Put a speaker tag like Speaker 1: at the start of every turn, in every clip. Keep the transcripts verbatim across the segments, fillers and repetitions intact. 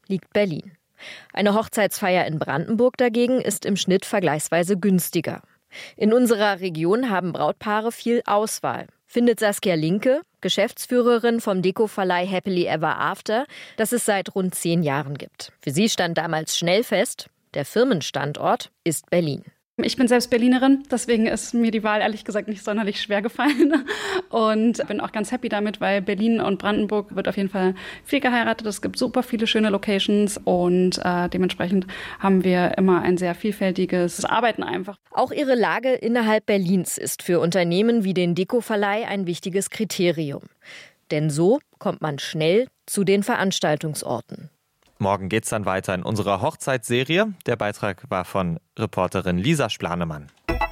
Speaker 1: liegt Berlin. Eine Hochzeitsfeier in Brandenburg dagegen ist im Schnitt vergleichsweise günstiger. In unserer Region haben Brautpaare viel Auswahl, findet Saskia Linke, Geschäftsführerin vom Deko-Verleih Happily Ever After, das es seit rund zehn Jahren gibt. Für sie stand damals schnell fest, der Firmenstandort ist Berlin.
Speaker 2: Ich bin selbst Berlinerin, deswegen ist mir die Wahl ehrlich gesagt nicht sonderlich schwer gefallen und bin auch ganz happy damit, weil Berlin und Brandenburg wird auf jeden Fall viel geheiratet. Es gibt super viele schöne Locations und äh, dementsprechend haben wir immer ein sehr vielfältiges Arbeiten einfach.
Speaker 1: Auch ihre Lage innerhalb Berlins ist für Unternehmen wie den Deko-Verleih ein wichtiges Kriterium. Denn so kommt man schnell zu den Veranstaltungsorten.
Speaker 3: Morgen geht's dann weiter in unserer Hochzeitsserie. Der Beitrag war von Reporterin Lisa Splanemann.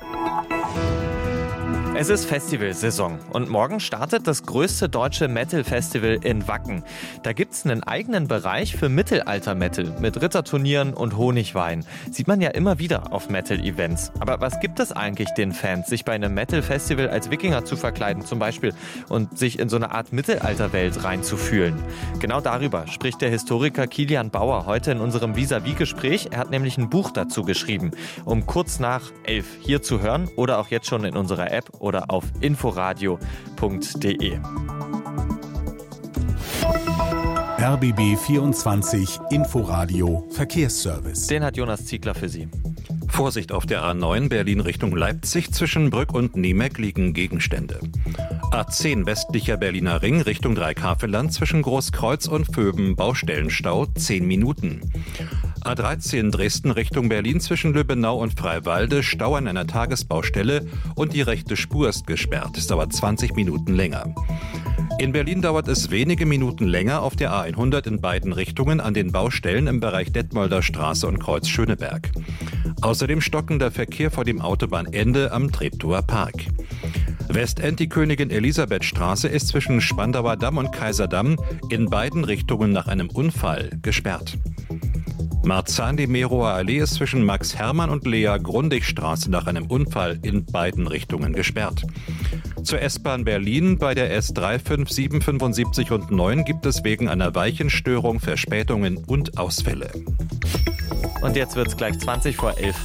Speaker 3: Es ist Festivalsaison und morgen startet das größte deutsche Metal-Festival in Wacken. Da gibt's einen eigenen Bereich für Mittelalter-Metal mit Ritterturnieren und Honigwein. Sieht man ja immer wieder auf Metal-Events. Aber was gibt es eigentlich den Fans, sich bei einem Metal-Festival als Wikinger zu verkleiden zum Beispiel und sich in so eine Art Mittelalterwelt reinzufühlen? Genau darüber spricht der Historiker Kilian Bauer heute in unserem Vis-à-vis-Gespräch. Er hat nämlich ein Buch dazu geschrieben, um kurz nach elf hier zu hören oder auch jetzt schon in unserer App oder auf inforadio punkt de.
Speaker 4: R B B vierundzwanzig Inforadio Verkehrsservice.
Speaker 3: Den hat Jonas Ziegler für Sie.
Speaker 5: Vorsicht auf der A neun Berlin Richtung Leipzig. Zwischen Brück und Niemeck liegen Gegenstände. A zehn westlicher Berliner Ring Richtung Dreikamp-Land zwischen Großkreuz und Vöben Baustellenstau zehn Minuten. A dreizehn Dresden Richtung Berlin zwischen Lübbenau und Freiwalde Stau an einer Tagesbaustelle und die rechte Spur ist gesperrt. Es dauert zwanzig Minuten länger. In Berlin dauert es wenige Minuten länger auf der A hundert in beiden Richtungen an den Baustellen im Bereich Detmolder Straße und Kreuz Schöneberg. Außerdem stockender Verkehr vor dem Autobahnende am Treptower Park. Westend die Königin Elisabeth Straße ist zwischen Spandauer Damm und Kaiserdamm in beiden Richtungen nach einem Unfall gesperrt. Marzahn-die-Merower Allee ist zwischen Max-Hermann und Lea-Grundig-Straße nach einem Unfall in beiden Richtungen gesperrt. Zur S-Bahn Berlin bei der S drei fünf sieben fünfundsiebzig und neun gibt es wegen einer Weichenstörung Verspätungen und Ausfälle.
Speaker 3: Und jetzt wird's gleich zwanzig vor elf.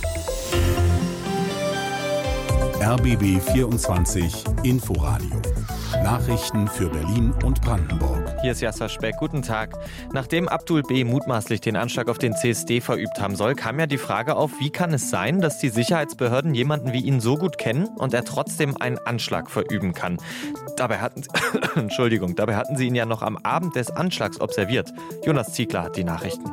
Speaker 4: R B B vierundzwanzig Inforadio. Nachrichten für Berlin und Brandenburg.
Speaker 3: Hier ist Jasser Speck. Guten Tag. Nachdem Abdul B. mutmaßlich den Anschlag auf den C S D verübt haben soll, kam ja die Frage auf, wie kann es sein, dass die Sicherheitsbehörden jemanden wie ihn so gut kennen und er trotzdem einen Anschlag verüben kann. Dabei hatten sie, Entschuldigung, dabei hatten sie ihn ja noch am Abend des Anschlags observiert. Jonas Ziegler hat die Nachrichten.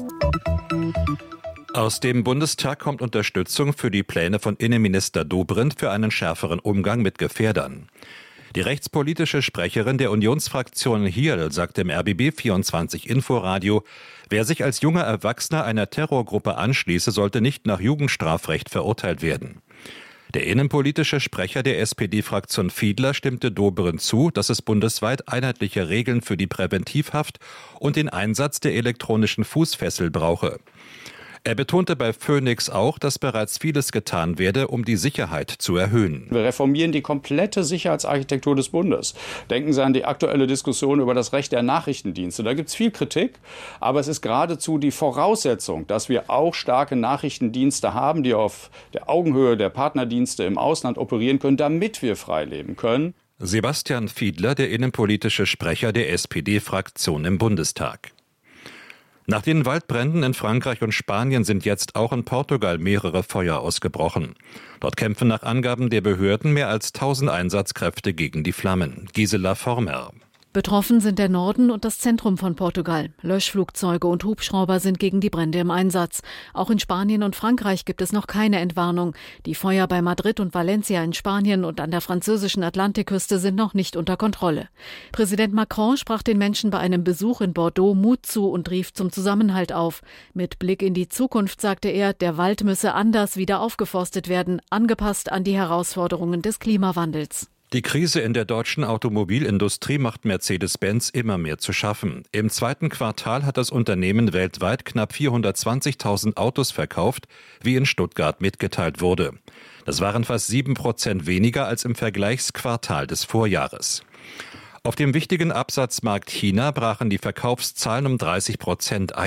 Speaker 5: Aus dem Bundestag kommt Unterstützung für die Pläne von Innenminister Dobrindt für einen schärferen Umgang mit Gefährdern. Die rechtspolitische Sprecherin der Unionsfraktion Hierl sagt im R B B vierundzwanzig Inforadio, wer sich als junger Erwachsener einer Terrorgruppe anschließe, sollte nicht nach Jugendstrafrecht verurteilt werden. Der innenpolitische Sprecher der S P D-Fraktion Fiedler stimmte Dobrindt zu, dass es bundesweit einheitliche Regeln für die Präventivhaft und den Einsatz der elektronischen Fußfessel brauche. Er betonte bei Phoenix auch, dass bereits vieles getan werde, um die Sicherheit zu erhöhen.
Speaker 6: Wir reformieren die komplette Sicherheitsarchitektur des Bundes. Denken Sie an die aktuelle Diskussion über das Recht der Nachrichtendienste. Da gibt es viel Kritik, aber es ist geradezu die Voraussetzung, dass wir auch starke Nachrichtendienste haben, die auf der Augenhöhe der Partnerdienste im Ausland operieren können, damit wir frei leben können.
Speaker 5: Sebastian Fiedler, der innenpolitische Sprecher der S P D-Fraktion im Bundestag. Nach den Waldbränden in Frankreich und Spanien sind jetzt auch in Portugal mehrere Feuer ausgebrochen. Dort kämpfen nach Angaben der Behörden mehr als tausend Einsatzkräfte gegen die Flammen. Gisela Former.
Speaker 7: Betroffen sind der Norden und das Zentrum von Portugal. Löschflugzeuge und Hubschrauber sind gegen die Brände im Einsatz. Auch in Spanien und Frankreich gibt es noch keine Entwarnung. Die Feuer bei Madrid und Valencia in Spanien und an der französischen Atlantikküste sind noch nicht unter Kontrolle. Präsident Macron sprach den Menschen bei einem Besuch in Bordeaux Mut zu und rief zum Zusammenhalt auf. Mit Blick in die Zukunft sagte er, der Wald müsse anders wieder aufgeforstet werden, angepasst an die Herausforderungen des Klimawandels.
Speaker 5: Die Krise in der deutschen Automobilindustrie macht Mercedes-Benz immer mehr zu schaffen. Im zweiten Quartal hat das Unternehmen weltweit knapp vierhundertzwanzigtausend Autos verkauft, wie in Stuttgart mitgeteilt wurde. Das waren fast sieben Prozent weniger als im Vergleichsquartal des Vorjahres. Auf dem wichtigen Absatzmarkt China brachen die Verkaufszahlen um dreißig Prozent ein.